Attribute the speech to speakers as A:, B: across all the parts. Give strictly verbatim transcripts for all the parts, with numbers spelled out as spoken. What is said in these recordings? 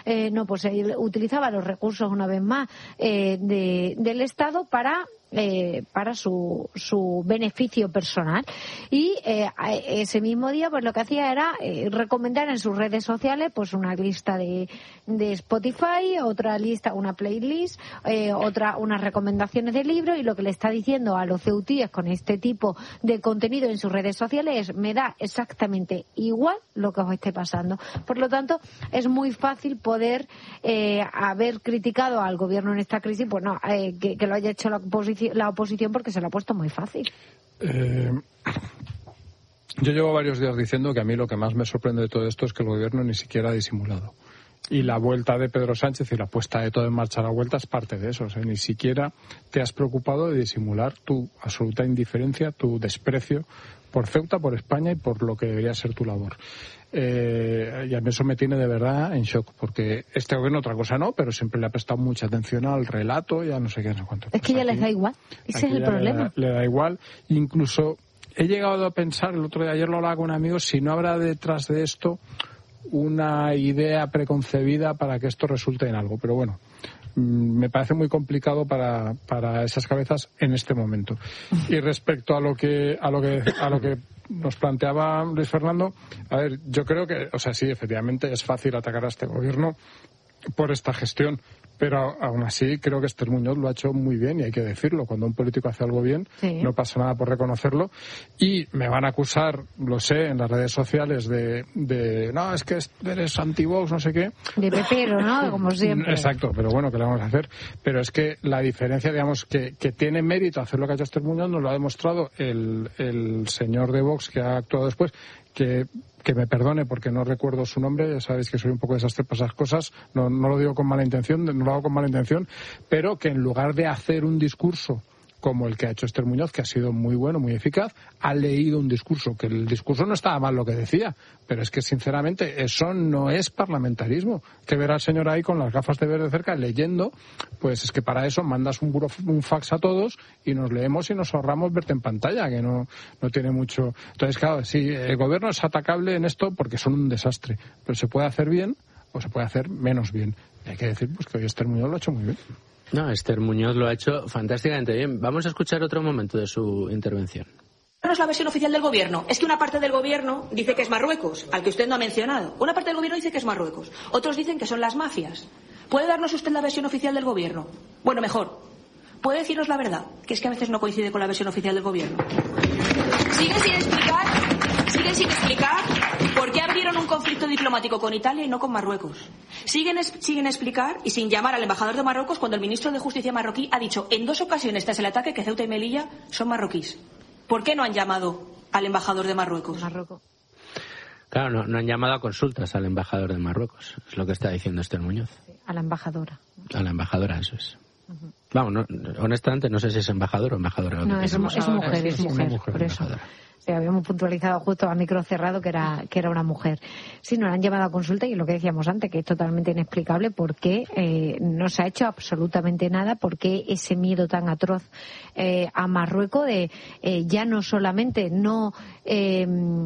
A: Eh, no, pues él utilizaba los recursos una vez más eh, de, del Estado para Eh, para su, su beneficio personal y eh, ese mismo día pues lo que hacía era eh, recomendar en sus redes sociales pues una lista de, de Spotify, otra lista, una playlist, eh, otra unas recomendaciones de libros, y lo que le está diciendo a los ceutíes con este tipo de contenido en sus redes sociales es: me da exactamente igual lo que os esté pasando. Por lo tanto, es muy fácil poder eh, haber criticado al gobierno en esta crisis, pues no, eh, que, que lo haya hecho la oposición la oposición porque se lo ha puesto muy fácil.
B: Eh, yo llevo varios días diciendo que a mí lo que más me sorprende de todo esto es que el gobierno ni siquiera ha disimulado. Y la vuelta de Pedro Sánchez y la puesta de todo en marcha a la vuelta es parte de eso. O sea, ni siquiera te has preocupado de disimular tu absoluta indiferencia, tu desprecio por Ceuta, por España y por lo que debería ser tu labor. Eh, y a mí eso me tiene de verdad en shock, porque este gobierno otra cosa no, pero siempre le ha prestado mucha atención al relato, ya no sé qué, no sé cuánto.
A: Es que ya les da igual, ese es el problema.
B: Le da, le da igual, incluso he llegado a pensar, el otro día, ayer lo hablaba con un amigo, si no habrá detrás de esto una idea preconcebida para que esto resulte en algo, pero bueno, me parece muy complicado para, para esas cabezas en este momento. Y respecto a lo que a lo que a lo que nos planteaba Luis Fernando, a ver, yo creo que, o sea, sí, efectivamente es fácil atacar a este gobierno por esta gestión, pero aún así creo que Esther Muñoz lo ha hecho muy bien y hay que decirlo. Cuando un político hace algo bien, sí, no pasa nada por reconocerlo. Y me van a acusar, lo sé, en las redes sociales de, de no, es que eres anti-Vox, no sé qué.
A: De pepero, ¿no? Como siempre.
B: Exacto, pero bueno, ¿qué le vamos a hacer? Pero es que la diferencia, digamos, que, que tiene mérito hacer lo que ha hecho Esther Muñoz, nos lo ha demostrado el, el señor de Vox que ha actuado después, que que me perdone porque no recuerdo su nombre, ya sabéis que soy un poco desastre para esas cosas, no, no lo digo con mala intención, no lo hago con mala intención, pero que en lugar de hacer un discurso como el que ha hecho Esther Muñoz, que ha sido muy bueno, muy eficaz, ha leído un discurso, que el discurso no estaba mal lo que decía, pero es que sinceramente eso no es parlamentarismo. Que ver al señor ahí con las gafas de ver de cerca leyendo, pues es que para eso mandas un, buro, un fax a todos y nos leemos y nos ahorramos verte en pantalla, que no, no tiene mucho. Entonces, claro, sí, el gobierno es atacable en esto porque son un desastre, pero se puede hacer bien o se puede hacer menos bien. Y hay que decir pues que hoy Esther Muñoz lo ha hecho muy bien.
C: No, Esther Muñoz lo ha hecho fantásticamente bien. Vamos a escuchar otro momento de su intervención.
D: No es la versión oficial del gobierno. Es que una parte del gobierno dice que es Marruecos, al que usted no ha mencionado. Una parte del gobierno dice que es Marruecos. Otros dicen que son las mafias. ¿Puede darnos usted la versión oficial del gobierno? Bueno, mejor. ¿Puede decirnos la verdad? Que es que a veces no coincide con la versión oficial del gobierno. Siguen sin explicar, siguen sin explicar por qué abrieron un conflicto diplomático con Italia y no con Marruecos. Siguen, es, siguen explicar y sin llamar al embajador de Marruecos cuando el ministro de Justicia marroquí ha dicho en dos ocasiones tras el ataque que Ceuta y Melilla son marroquíes. ¿Por qué no han llamado al embajador de Marruecos?
A: Marruecos.
C: Claro, no, no han llamado a consultas al embajador de Marruecos, es lo que está diciendo Esther Muñoz.
A: Sí, a la embajadora.
C: A la embajadora, eso es. Uh-huh. Vamos, no, honestamente no sé si es embajador o embajadora.
A: No, es, es, mujer, es mujer, es mujer,
B: mujer,
A: por eso. Sí, habíamos puntualizado justo a micro cerrado que era que era una mujer. Sí, nos han llamado a consulta y lo que decíamos antes, que es totalmente inexplicable por qué eh, no se ha hecho absolutamente nada, por qué ese miedo tan atroz eh, a Marruecos de eh, ya no solamente no... Eh,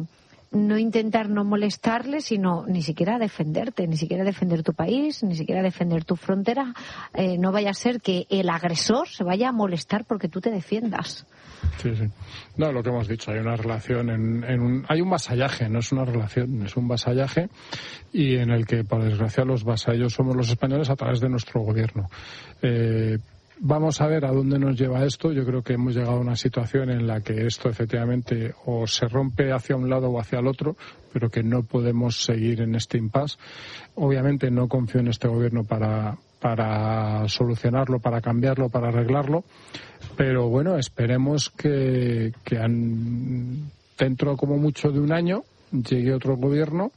A: no intentar no molestarle, sino ni siquiera defenderte, ni siquiera defender tu país, ni siquiera defender tus fronteras. Eh, no vaya a ser que el agresor se vaya a molestar porque tú te defiendas.
B: Sí, sí. No, lo que hemos dicho, hay una relación, en, en un, hay un vasallaje, no es una relación, es un vasallaje, y en el que, por desgracia, los vasallos somos los españoles a través de nuestro gobierno. Eh, Vamos a ver a dónde nos lleva esto. Yo creo que hemos llegado a una situación en la que esto efectivamente o se rompe hacia un lado o hacia el otro, pero que no podemos seguir en este impasse. Obviamente no confío en este gobierno para, para solucionarlo, para cambiarlo, para arreglarlo, pero bueno, esperemos que, que han, dentro como mucho de un año llegue otro gobierno.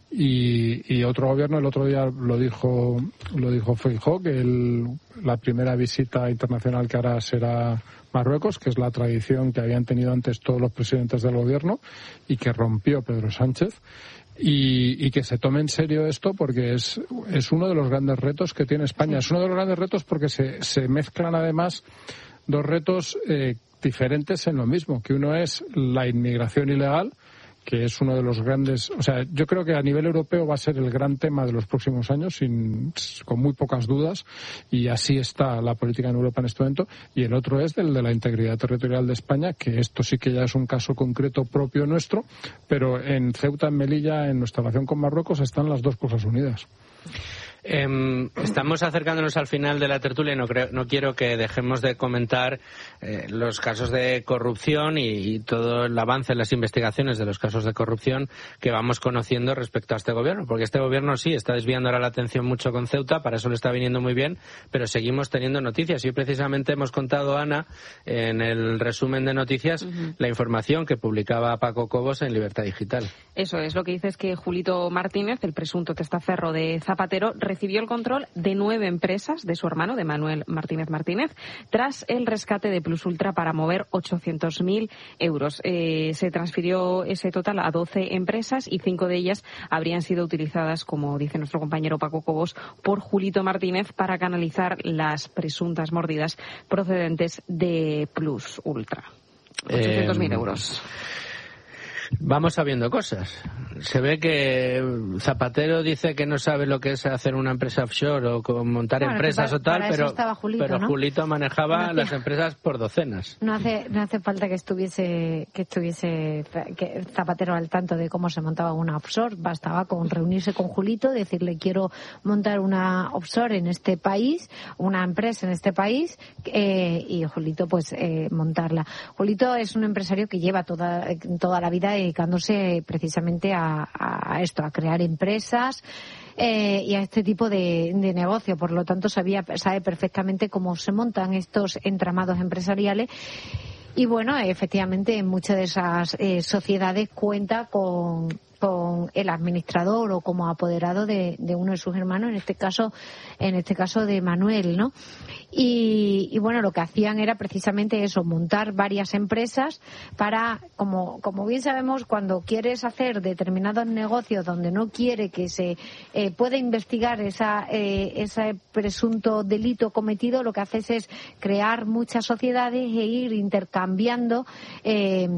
B: Y, y otro gobierno, el otro día lo dijo lo dijo Feijóo, que el, la primera visita internacional que hará será Marruecos, que es la tradición que habían tenido antes todos los presidentes del gobierno y que rompió Pedro Sánchez, y, y que se tome en serio esto porque es, es uno de los grandes retos que tiene España. Es uno de los grandes retos porque se, se mezclan además dos retos eh, diferentes en lo mismo, que uno es la inmigración ilegal, que es uno de los grandes, o sea, yo creo que a nivel europeo va a ser el gran tema de los próximos años, sin, con muy pocas dudas, y así está la política en Europa en este momento. Y el otro es el de la integridad territorial de España, que esto sí que ya es un caso concreto propio nuestro, pero en Ceuta, en Melilla, en nuestra relación con Marruecos, están las dos cosas unidas.
C: Eh, estamos acercándonos al final de la tertulia y no, creo, no quiero que dejemos de comentar eh, los casos de corrupción y, y todo el avance en las investigaciones de los casos de corrupción que vamos conociendo respecto a este gobierno, porque este gobierno sí está desviando ahora la atención mucho con Ceuta, para eso le está viniendo muy bien, pero seguimos teniendo noticias y precisamente hemos contado, Ana, en el resumen de noticias, uh-huh. la información que publicaba Paco Cobos en Libertad Digital.
E: Eso es, lo que dice es que Julito Martínez, el presunto testaferro de Zapatero, recibió el control de nueve empresas de su hermano, de Manuel Martínez Martínez, tras el rescate de Plus Ultra para mover ochocientos mil euros. Eh, se transfirió ese total a doce empresas y cinco de ellas habrían sido utilizadas, como dice nuestro compañero Paco Cobos, por Julito Martínez para canalizar las presuntas mordidas procedentes de Plus Ultra. ochocientos mil eh... euros.
C: Vamos sabiendo cosas. Se ve que Zapatero dice que no sabe lo que es hacer una empresa offshore o montar bueno, empresas para, o tal, pero, Julito, pero ¿no? Julito manejaba no las empresas por docenas.
A: No hace no hace falta que estuviese que estuviese que Zapatero al tanto de cómo se montaba una offshore. Bastaba con reunirse con Julito, decirle quiero montar una offshore en este país, una empresa en este país, eh, y Julito pues eh, montarla. Julito es un empresario que lleva toda toda la vida dedicándose precisamente a, a esto, a crear empresas eh, y a este tipo de, de negocio. Por lo tanto, sabía, sabe perfectamente cómo se montan estos entramados empresariales. Y bueno, efectivamente, en muchas de esas eh, sociedades cuenta con con el administrador o como apoderado de, de uno de sus hermanos, en este caso, en este caso de Manuel, ¿no? Y, y bueno, lo que hacían era precisamente eso, montar varias empresas para, como, como bien sabemos, cuando quieres hacer determinados negocios donde no quiere que se eh, pueda investigar esa, eh, ese presunto delito cometido, lo que haces es crear muchas sociedades e ir intercambiando eh,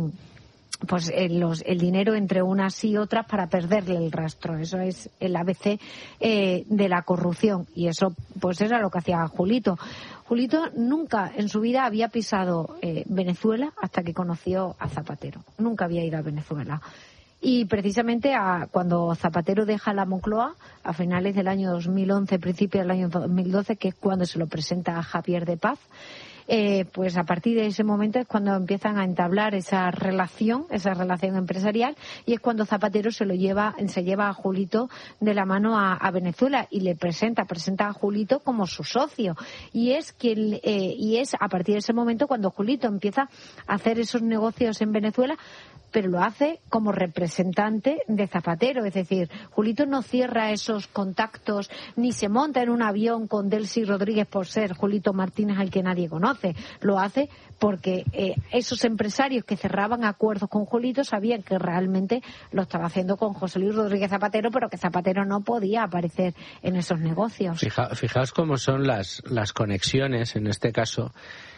A: pues el, los, el dinero entre unas y otras para perderle el rastro. Eso es el A B C eh, de la corrupción, y eso pues era lo que hacía Julito. Julito nunca en su vida había pisado eh, Venezuela hasta que conoció a Zapatero. Nunca había ido a Venezuela. Y precisamente a, cuando Zapatero deja la Moncloa, a finales del año dos mil once, principios del año dos mil doce, que es cuando se lo presenta a Javier de Paz, Eh, pues a partir de ese momento es cuando empiezan a entablar esa relación, esa relación empresarial, y es cuando Zapatero se lo lleva, se lleva a Julito de la mano a, a Venezuela y le presenta, presenta a Julito como su socio. Y es quien, eh, y es a partir de ese momento cuando Julito empieza a hacer esos negocios en Venezuela, pero lo hace como representante de Zapatero. Es decir, Julito no cierra esos contactos ni se monta en un avión con Delcy Rodríguez por ser Julito Martínez al que nadie conoce. Lo hace porque eh, esos empresarios que cerraban acuerdos con Julito sabían que realmente lo estaba haciendo con José Luis Rodríguez Zapatero, pero que Zapatero no podía aparecer en esos negocios.
C: Fija, fijaos cómo son las, las conexiones en este caso.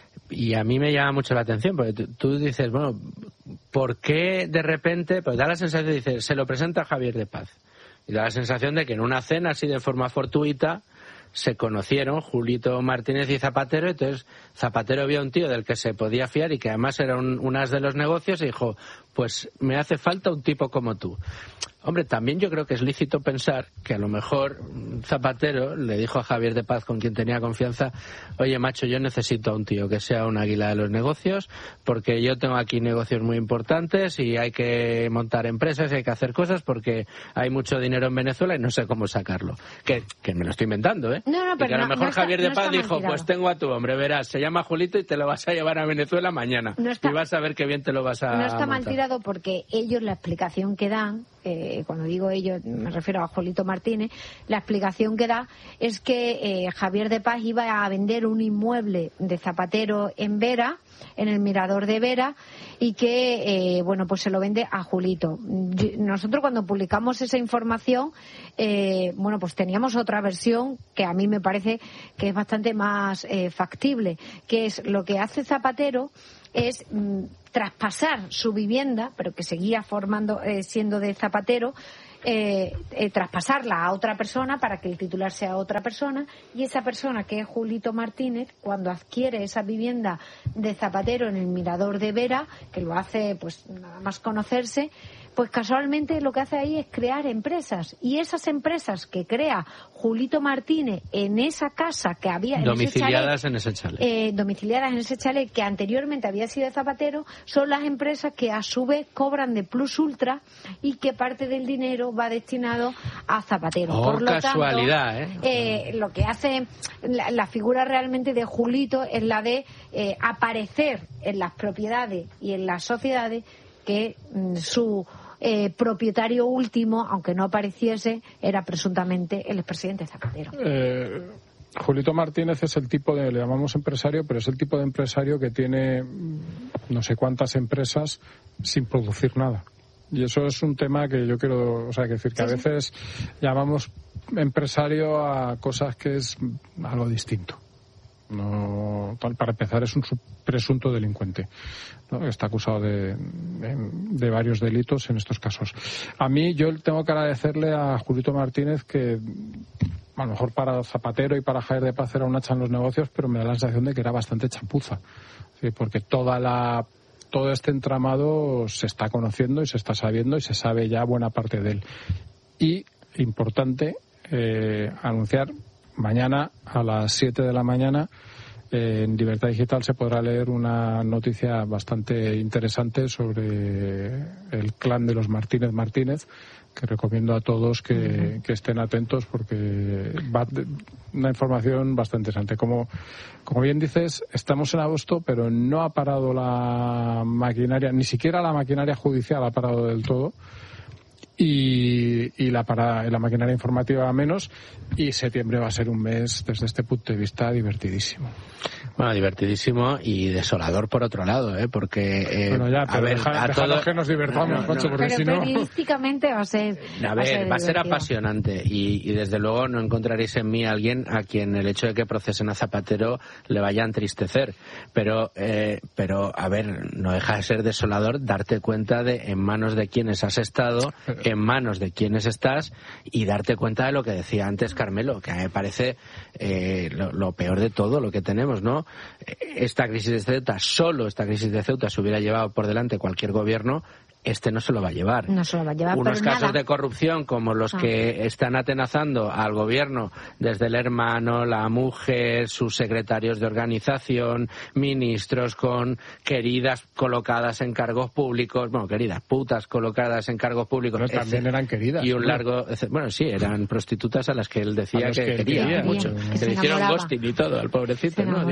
C: Y a mí me llama mucho la atención, porque tú, tú dices, bueno, ¿por qué de repente? Pues da la sensación de, dice, se lo presenta a Javier de Paz. Y da la sensación de que en una cena así de forma fortuita se conocieron Julito Martínez y Zapatero. Entonces Zapatero vio a un tío del que se podía fiar y que además era un, un as de los negocios y dijo, pues me hace falta un tipo como tú. Hombre, también yo creo que es lícito pensar que a lo mejor Zapatero le dijo a Javier de Paz, con quien tenía confianza, oye, macho, yo necesito a un tío que sea un águila de los negocios, porque yo tengo aquí negocios muy importantes y hay que montar empresas y hay que hacer cosas porque hay mucho dinero en Venezuela y no sé cómo sacarlo. Que, que me lo estoy inventando, ¿eh?
A: No, no, pero
C: y que a lo
A: no,
C: mejor
A: no está,
C: Javier de Paz
A: no
C: dijo, pues tengo a tu hombre, verás, se llama Julito y te lo vas a llevar a Venezuela mañana. No está, y vas a ver qué bien te lo vas a
A: No está
C: montar.
A: Mal tirado, porque ellos la explicación que dan eh, cuando digo ellos me refiero a Julito Martínez, la explicación que da es que eh, Javier de Paz iba a vender un inmueble de Zapatero en Vera, en el Mirador de Vera, y que, eh, bueno, pues se lo vende a Julito. Nosotros cuando publicamos esa información, eh, bueno, pues teníamos otra versión que a mí me parece que es bastante más eh, factible, que es lo que hace Zapatero es mm, traspasar su vivienda, pero que seguía formando, eh, siendo de Zapatero, eh, eh, traspasarla a otra persona para que el titular sea otra persona, y esa persona, que es Julito Martínez, cuando adquiere esa vivienda de Zapatero en el Mirador de Vera, que lo hace pues nada más conocerse, pues casualmente lo que hace ahí es crear empresas, y esas empresas que crea Julito Martínez en esa casa que había en
C: domiciliadas
A: ese chalet,
C: en ese chalet,
A: eh, domiciliadas en ese chalet que anteriormente había sido de Zapatero, son las empresas que a su vez cobran de Plus Ultra y que parte del dinero va destinado a Zapatero.
C: Oh,
A: Por lo
C: casualidad,
A: tanto,
C: ¿eh?
A: eh, lo que hace la, la figura realmente de Julito es la de eh, aparecer en las propiedades y en las sociedades que mm, su Eh, propietario último, aunque no apareciese, era presuntamente el expresidente Zapatero.
B: Eh, Julito Martínez es el tipo de, le llamamos empresario, pero es el tipo de empresario que tiene no sé cuántas empresas sin producir nada. Y eso es un tema que yo quiero, o sea, que decir que a veces llamamos empresario a cosas que es algo distinto. No, para empezar, es un presunto delincuente, ¿no? Está acusado de, de, de varios delitos en estos casos. A mí, yo tengo que agradecerle a Julito Martínez que, a lo mejor para Zapatero y para Javier de Paz era un hacha en los negocios, pero me da la sensación de que era bastante chapuza, ¿sí? Porque toda la todo este entramado se está conociendo y se está sabiendo y se sabe ya buena parte de él. Y, importante, eh, anunciar mañana a las siete de la mañana eh, en Libertad Digital se podrá leer una noticia bastante interesante sobre el clan de los Martínez Martínez, que recomiendo a todos que, uh-huh. que estén atentos porque va una información bastante interesante. Como, como bien dices, estamos en agosto, pero no ha parado la maquinaria, ni siquiera la maquinaria judicial ha parado del todo. Y, y la para la maquinaria informativa menos, y septiembre va a ser un mes desde este punto de vista divertidísimo.
C: Bueno, divertidísimo y desolador por otro lado, ¿eh? Porque eh,
B: bueno, ya, pero
C: a ver,
B: deja,
C: a
B: todos que nos divertamos, no, no, Concho, porque
A: pero
B: si no
A: periodísticamente va a ser
C: a ver, va a ser,
A: va a ser
C: apasionante y, y desde luego no encontraréis en mí a alguien a quien el hecho de que procesen a Zapatero le vaya a entristecer, pero eh, pero a ver, no deja de ser desolador darte cuenta de en manos de quienes has estado, en manos de quienes estás, y darte cuenta de lo que decía antes Carmelo, que a mí me parece eh, lo, lo peor de todo lo que tenemos, ¿no? Esta crisis de Ceuta, solo esta crisis de Ceuta se hubiera llevado por delante cualquier gobierno. Este no se lo va a llevar.
A: No se lo va a llevar.
C: Unos
A: pero
C: casos
A: nada.
C: de corrupción como los ah. que están atenazando al gobierno, desde el hermano, la mujer, sus secretarios de organización, ministros con queridas colocadas en cargos públicos, bueno, queridas putas colocadas en cargos públicos.
B: Pero también eran queridas.
C: Y un
B: ¿no?
C: largo, bueno, sí, eran prostitutas a las que él decía que,
B: que
C: quería,
B: quería
C: mucho.
A: Que
C: se le hicieron ghosting y todo al pobrecito, ¿no?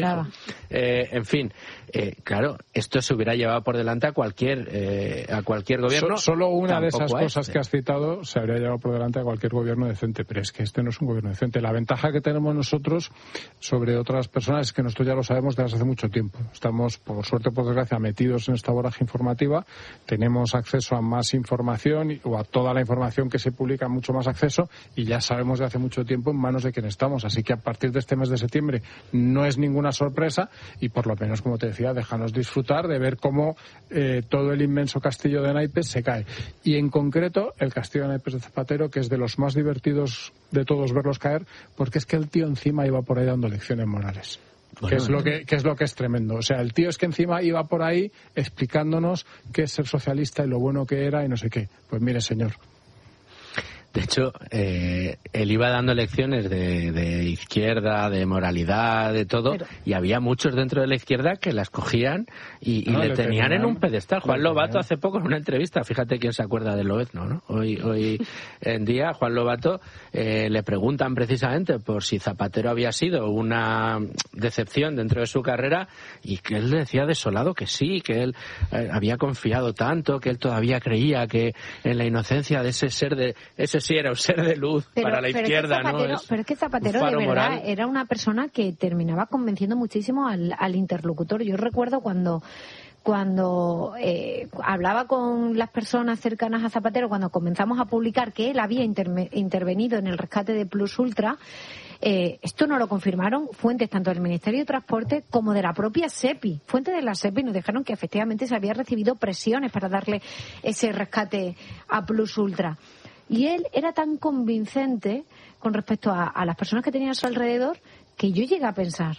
C: Eh, en fin, eh, claro, esto se hubiera llevado por delante a cualquier eh, a cualquier gobierno.
B: So, Solo una de esas cosas
C: este.
B: que has citado se habría llevado por delante a cualquier gobierno decente, pero es que este no es un gobierno decente. La ventaja que tenemos nosotros sobre otras personas es que nosotros ya lo sabemos desde hace mucho tiempo. Estamos, por suerte o por desgracia, metidos en esta vorágine informativa, tenemos acceso a más información o a toda la información que se publica, mucho más acceso, y ya sabemos de hace mucho tiempo en manos de quién estamos. Así que a partir de este mes de septiembre no es ninguna sorpresa y por lo menos, como te decía, déjanos disfrutar de ver cómo eh, todo el inmenso castillo de naipes se cae. Y en concreto el castillo de naipes de Zapatero, que es de los más divertidos de todos verlos caer, porque es que el tío encima iba por ahí dando lecciones morales. Bueno, que es lo que, que es lo que es tremendo. O sea, el tío es que encima iba por ahí explicándonos qué es ser socialista y lo bueno que era y no sé qué. Pues mire, señor.
C: De hecho, eh, él iba dando lecciones de, de izquierda, de moralidad, de todo, pero... y había muchos dentro de la izquierda que las cogían y, y no, le, le tenían, tenían en un pedestal. Juan Lobato hace poco en una entrevista, fíjate quién se acuerda de Lobezno, ¿no? Hoy, hoy en día, Juan Lobato eh, le preguntan precisamente por si Zapatero había sido una decepción dentro de su carrera y que él decía desolado que sí, que él eh, había confiado tanto, que él todavía creía que en la inocencia de ese ser de ese sí era un ser de luz pero, para la izquierda,
A: es Zapatero,
C: ¿no? Es
A: pero es que Zapatero de verdad
C: moral.
A: Era una persona que terminaba convenciendo muchísimo al, al interlocutor. Yo recuerdo cuando cuando eh, hablaba con las personas cercanas a Zapatero, cuando comenzamos a publicar que él había interme, intervenido en el rescate de Plus Ultra, eh, esto no lo confirmaron fuentes tanto del Ministerio de Transporte como de la propia SEPI. Fuentes de la SEPI nos dijeron que efectivamente se había recibido presiones para darle ese rescate a Plus Ultra. Y él era tan convincente con respecto a, a las personas que tenía a su alrededor que yo llegué a pensar,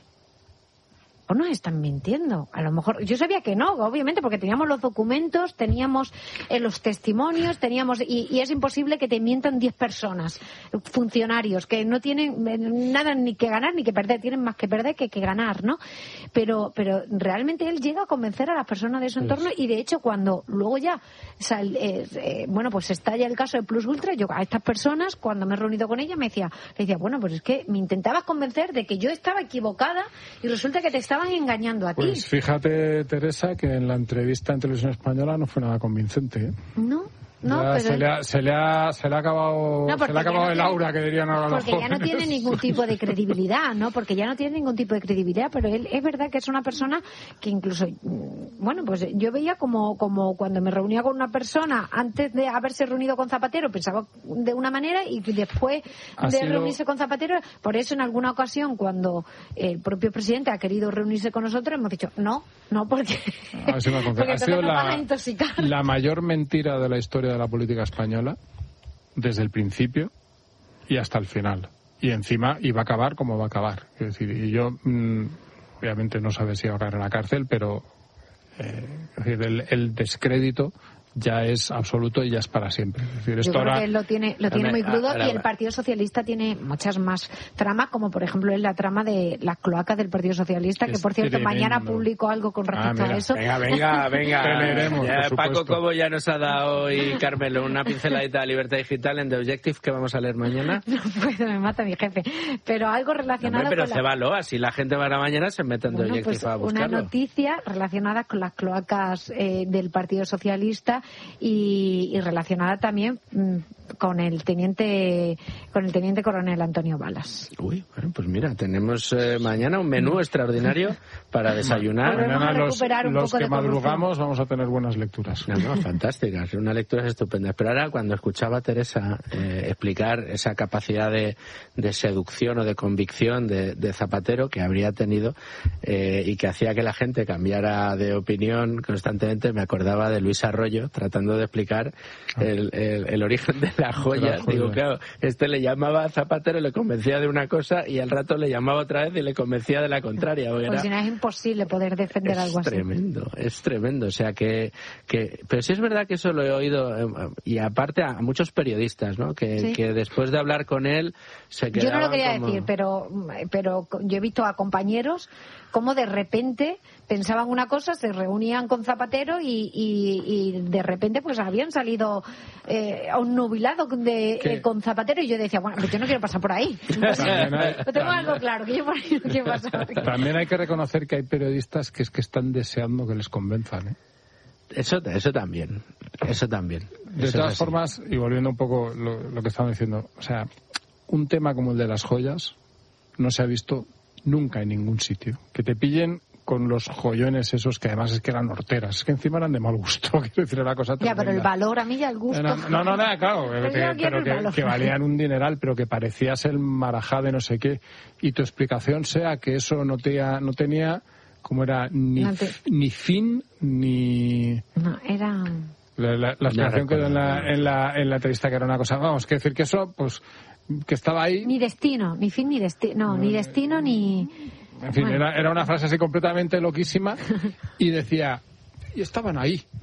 A: o nos están mintiendo. A lo mejor, yo sabía que no, obviamente, porque teníamos los documentos, teníamos eh, los testimonios, teníamos, y, y es imposible que te mientan diez personas, funcionarios, que no tienen eh, nada ni que ganar ni que perder, tienen más que perder que, que ganar, ¿no? Pero, pero realmente él llega a convencer a las personas de su entorno pues... y de hecho cuando luego ya, sal, eh, eh, bueno, pues estalla el caso de Plus Ultra, yo a estas personas, cuando me he reunido con ella, me decía, le decía, bueno, pues es que me intentabas convencer de que yo estaba equivocada y resulta que te estaba engañando a ti.
B: Pues fíjate, Teresa, que en la entrevista en Televisión Española no fue nada convincente, ¿eh?
A: No. No, pero
B: se, le ha, se le ha se le ha acabado no, se le ha acabado no el tiene, aura que dirían ahora los
A: porque
B: jóvenes.
A: Ya no tiene ningún tipo de credibilidad, ¿no? Porque ya no tiene ningún tipo de credibilidad, pero él es verdad que es una persona que incluso, bueno, pues yo veía como como cuando me reunía con una persona antes de haberse reunido con Zapatero pensaba de una manera y después de reunirse con Zapatero, por eso en alguna ocasión cuando el propio presidente ha querido reunirse con nosotros hemos dicho no, no porque, porque
B: ha sido la,
A: van a intoxicar.
B: La mayor mentira de la historia de la política española desde el principio y hasta el final, y encima iba a acabar como va a acabar, es decir, y yo mmm, obviamente no sabe si ahora en la cárcel, pero eh, es decir, el, el descrédito ya es absoluto y ya es para siempre. Es decir, esto
A: Yo creo
B: ahora...
A: que él lo tiene, lo tiene muy crudo y el Partido Socialista tiene muchas más tramas, como por ejemplo es la trama de las cloacas del Partido Socialista, que por cierto tremendo. Mañana publicó algo con respecto
C: ah,
A: a eso.
C: Venga, venga, venga.
B: Teneremos,
C: ya, Paco Cobo ya nos ha dado hoy, Carmelo, una pinceladita de Libertad Digital en The Objective que vamos a leer mañana.
A: No puedo, me mata mi jefe. Pero algo relacionado
C: no, pero
A: con
C: cebalo, la... así la gente va a la mañana se mete en
A: bueno,
C: The Objective
A: pues
C: a buscarlo.
A: Una noticia relacionada con las cloacas eh, del Partido Socialista y Y, y relacionada también mmm, con el teniente con el teniente coronel Antonio Balas.
C: Uy, bueno, pues mira, tenemos eh, mañana un menú extraordinario para desayunar.
B: Mañana los, los que madrugamos vamos a tener buenas lecturas.
C: No, no, fantásticas, unas lecturas estupendas. Pero ahora, cuando escuchaba a Teresa eh, explicar esa capacidad de, de seducción o de convicción de, de Zapatero que habría tenido eh, y que hacía que la gente cambiara de opinión constantemente, me acordaba de Luis Arroyo tratando de explicar el, el, el origen de la joya. La Digo, claro, este le llamaba a Zapatero, le convencía de una cosa y al rato le llamaba otra vez y le convencía de la contraria.
A: Pues era... si no es imposible poder defender
C: es
A: algo así.
C: Es tremendo, es tremendo. O sea que, que... Pero sí es verdad que eso lo he oído, y aparte a muchos periodistas, ¿no? Que, ¿sí? que después de hablar con él se quedaban.
A: Yo no lo quería
C: como...
A: decir, pero, pero yo he visto a compañeros como de repente pensaban una cosa, se reunían con Zapatero y, y, y de repente pues habían salido eh, a un nubilado de, eh, con Zapatero y yo decía, bueno, pues yo no quiero pasar por ahí. Entonces, hay, lo tengo algo claro, que yo por ahí no quiero pasar.
B: También hay que reconocer que hay periodistas que es que están deseando que les convenzan, ¿eh?
C: Eso, eso también, eso también.
B: De
C: eso
B: todas formas, y volviendo un poco lo, lo que estaban diciendo, o sea, un tema como el de las joyas no se ha visto nunca en ningún sitio. Que te pillen con los joyones esos que además es que eran horteras, es que encima eran de mal gusto, quiero decir, era cosa tremenda.
A: Ya, pero el valor a mí ya el gusto.
B: No, no, no, no claro, pero, que, pero que, que valían un dineral, pero que parecías el marajá de no sé qué, y tu explicación sea que eso no, te, no tenía, como era, ni, no te... ni fin, ni...
A: No, era...
B: La, la, la explicación quedó en la, en, la, en la entrevista que era una cosa, vamos, que decir que eso, pues, que estaba ahí...
A: Ni destino, ni fin, ni destino, no, ni destino, ni...
B: En fin, bueno. era, era una frase así completamente loquísima y decía, y estaban ahí.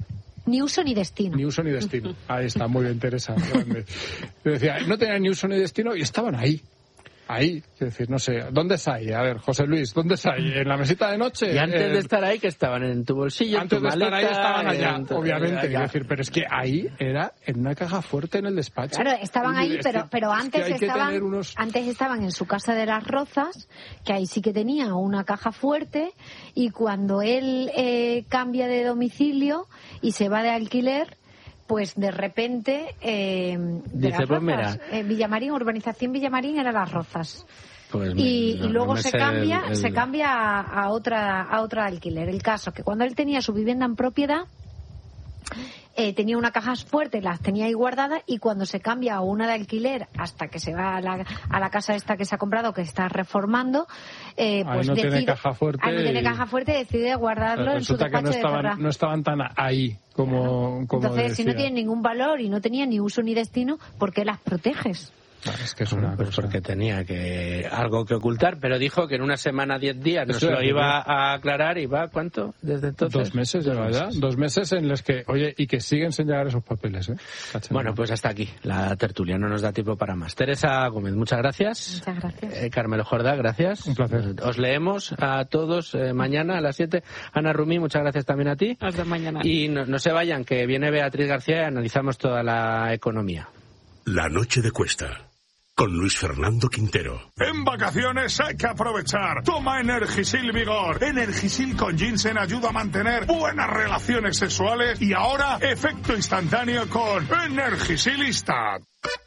A: Ni uso ni destino.
B: Ni uso ni destino. Ahí está, muy bien, Teresa. Grande. Decía, no tenían ni uso ni destino y estaban ahí. Ahí, es decir, no sé, ¿dónde está ahí? A ver, José Luis, ¿dónde está ahí? ¿En la mesita de noche?
C: Y antes
B: eh,
C: de estar ahí, que estaban en tu bolsillo,
B: antes
C: en tu
B: de estar
C: maleta,
B: ahí estaban allá,
C: tu...
B: obviamente.
C: allá.
B: Es decir, pero es que ahí era en una caja fuerte en el despacho.
A: Claro, estaban ahí,
B: Es
A: pero
B: que-
A: pero
B: es que
A: antes
B: hay que
A: estaban
B: tener unos-
A: antes estaban en su casa de Las Rozas, que ahí sí que tenía una caja fuerte, y cuando él eh, cambia de domicilio y se va de alquiler, pues de repente eh, de
C: Dice,
A: Las
C: pues
A: Rozas,
C: mira.
A: eh, Villamarín, urbanización Villamarín era Las Rozas.
C: Pues
A: Y,
C: no-
A: y luego
C: no me
A: se
C: sé
A: cambia
C: el- el-
A: se cambia a, a otra a otra de alquiler. El caso que cuando él tenía su vivienda en propiedad, eh, tenía una caja fuerte, las tenía ahí guardadas, y cuando se cambia a una de alquiler hasta que se va a la, a la casa esta que se ha comprado, que está reformando, eh,
B: Ahí
A: pues
B: no tiene
A: decide,
B: caja fuerte
A: ahí no tiene
B: y-
A: caja fuerte, decide guardarlo en su
B: Resulta que
A: despacho
B: no
A: de
B: estaban,
A: Ferraz.
B: no estaban tan ahí como, como
A: Entonces, si no
B: decía.
A: tienen ningún valor y no tenían ni uso ni destino, ¿por qué las proteges?
B: Ah, es que es
C: Bueno,
B: una
C: pues
B: cosa.
C: porque tenía que algo que ocultar, pero dijo que en una semana, diez días, nos
B: Eso
C: lo
B: es,
C: iba a aclarar. ¿Y va cuánto desde entonces?
B: Dos meses lleva ya. Dos meses en los que, oye, y que siguen sin llegar esos papeles, ¿eh? Cachando.
C: Bueno, pues hasta aquí la tertulia, no nos da tiempo para más. Teresa Gómez, muchas gracias.
A: Muchas gracias.
C: Eh, Carmelo Jordá, gracias.
B: Un placer.
C: Os leemos a todos eh, mañana a las siete. Ana Rumí, muchas gracias también a ti.
E: Hasta mañana.
C: Y no, no se vayan, que viene Beatriz García y analizamos toda la economía.
F: La noche de Cuesta, con Luis Fernando Quintero.
G: En vacaciones hay que aprovechar. Toma Energisil Vigor. Energisil con ginseng ayuda a mantener buenas relaciones sexuales y ahora efecto instantáneo con Energisil Instant.